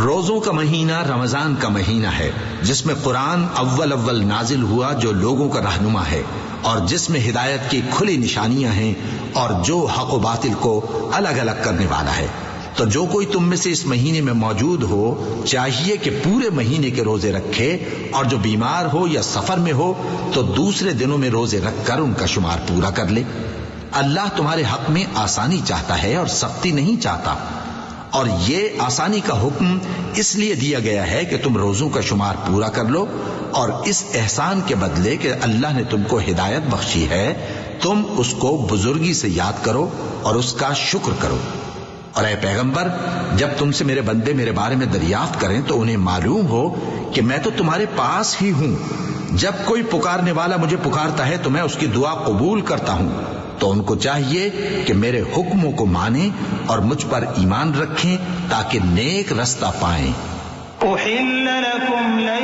روزوں کا مہینہ رمضان کا مہینہ ہے، جس میں قرآن اول نازل ہوا، جو لوگوں کا رہنما ہے اور جس میں ہدایت کی کھلی نشانیاں ہیں اور جو حق و باطل کو الگ الگ کرنے والا ہے۔ تو جو کوئی تم میں سے اس مہینے میں موجود ہو چاہیے کہ پورے مہینے کے روزے رکھے، اور جو بیمار ہو یا سفر میں ہو تو دوسرے دنوں میں روزے رکھ کر ان کا شمار پورا کر لے۔ اللہ تمہارے حق میں آسانی چاہتا ہے اور سختی نہیں چاہتا، اور یہ آسانی کا حکم اس لیے دیا گیا ہے کہ تم روزوں کا شمار پورا کر لو، اور اس احسان کے بدلے کہ اللہ نے تم کو ہدایت بخشی ہے تم اس کو بزرگی سے یاد کرو اور اس کا شکر کرو۔ اور اے پیغمبر، جب تم سے میرے بندے میرے بارے میں دریافت کریں تو انہیں معلوم ہو کہ میں تو تمہارے پاس ہی ہوں، جب کوئی پکارنے والا مجھے پکارتا ہے تو میں اس کی دعا قبول کرتا ہوں۔ تو ان کو چاہیے کہ میرے حکموں کو مانیں اور مجھ پر ایمان رکھیں تاکہ نیک رستہ پائیں۔ أحل لكم